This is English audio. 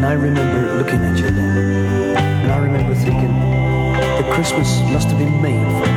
And I remember looking at you then. And I remember thinking, the Christmas must have been made for